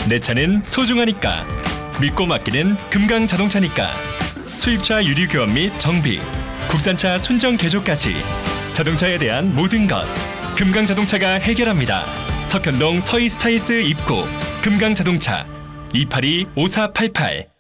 내 차는 소중하니까. 믿고 맡기는 금강자동차니까. 수입차 유류 교환 및 정비, 국산차 순정 개조까지 자동차에 대한 모든 것 금강자동차가 해결합니다. 석현동 서이스타일스 입구 금강자동차 282-5488